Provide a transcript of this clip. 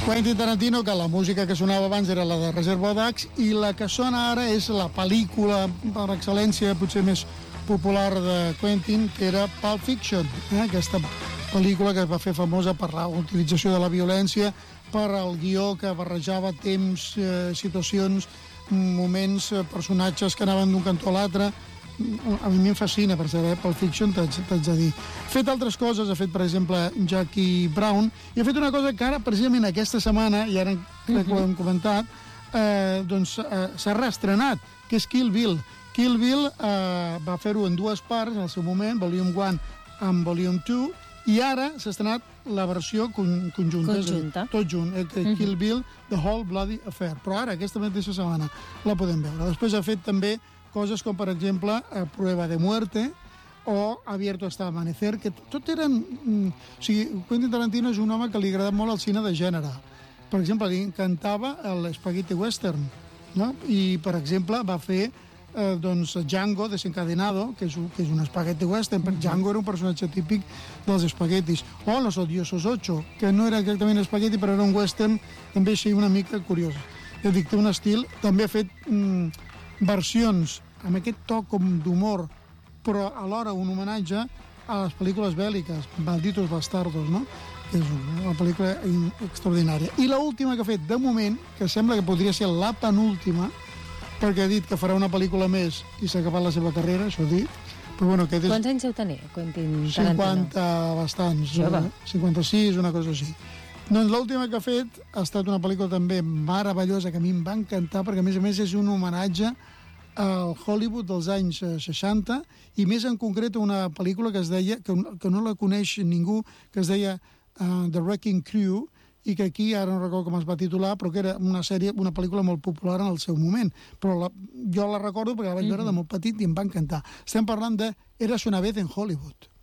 Quentin Tarantino, que la música que sonava abans era la de Reservoir Dogs, i la que sona ara és la pel·lícula per excel·lència potser més popular de Quentin, que era Pulp Fiction, aquesta pel·lícula que es va fer famosa per la utilització de la violència, per el guió que barrejava temps, situacions, moments, personatges que anaven d'un cantó a l'altre. A mi em fascina, per saber, Pulp Fiction, t'haig de dir. Ha fet altres coses, ha fet, per exemple, Jackie Brown, i ha fet una cosa que ara, precisament aquesta setmana, i ara crec que ho hem comentat, doncs s'ha reestrenat, que és Kill Bill. Kill Bill va fer-ho en dues parts, al seu moment, Volume 1 amb Volume 2, i ara s'ha estrenat la versió conjunta. Tot junt, Kill Bill, The Whole Bloody Affair. Però ara, aquesta mateixa setmana, la podem veure. Després ha fet també coses com, per exemple, Prueba de Muerte o Abierto hasta Amanecer, que tot eren... O sigui, Quentin Tarantino és un home que li agrada molt el cine de gènere. Per exemple, li encantava l'Spaghetti Western, no? I, per exemple, va fer Django Desencadenado, que és un Spaghetti Western, perquè Django era un personatge típic dels espaguetis. O Los Odiosos 8, que no era exactament espagueti, però era un western també així una mica curiós. Ja dic, té un estil... També ha fet versions amb aquest toc com d'humor, però alhora un homenatge a les pel·lícules bèl·liques, Malditos Bastardos, no? Que és una pel·lícula extraordinària. I l'última que ha fet, de moment, que sembla que podria ser la penúltima, perquè ha dit que farà una pel·lícula més i s'ha acabat la seva carrera, això ha dit. Però bueno, aquest Quants anys deu tenir, Quentin Tarantino? 50 bastants. Jove. 56, una cosa així. Doncs l'última que ha fet ha estat una pel·lícula també meravellosa, que a mi em va encantar, perquè a més és un homenatge al Hollywood dels anys 60, i més en concret una pel·lícula que es deia, que no la coneix ningú, que es deia The Wrecking Crew, i que aquí, ara no recordo com es va titular, però que era una pel·lícula molt popular en el seu moment. Però jo la recordo perquè la vaig veure de molt petit i em va encantar. Estem parlant de Érase una vez en Hollywood.